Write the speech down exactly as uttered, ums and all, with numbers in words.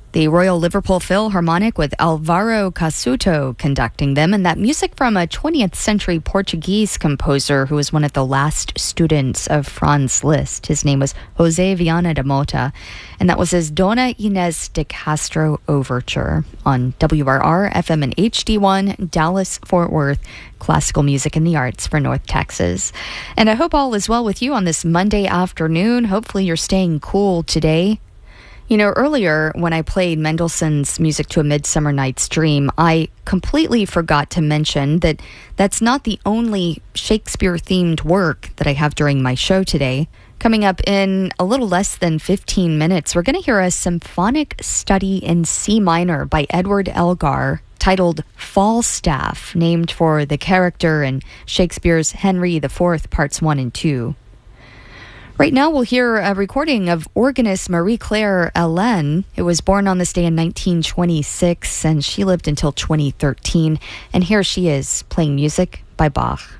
The Royal Liverpool Philharmonic with Alvaro Casuto conducting them, and that music from a twentieth century Portuguese composer who was one of the last students of Franz Liszt. His name was José Viana da Mota, and that was his Dona Inés de Castro Overture on W R R, F M and H D one, Dallas-Fort Worth, classical music and the arts for North Texas. And I hope all is well with you on this Monday afternoon. Hopefully you're staying cool today. You know, earlier when I played Mendelssohn's Music to a Midsummer Night's Dream, I completely forgot to mention that that's not the only Shakespeare-themed work that I have during my show today. Coming up in a little less than fifteen minutes, we're going to hear a symphonic study in C minor by Edward Elgar titled Falstaff, named for the character in Shakespeare's Henry the Fourth, Parts one and two. Right now, we'll hear a recording of organist Marie-Claire Hélène. It was born on this day in nineteen twenty-six, and she lived until twenty thirteen. And here she is, playing music by Bach.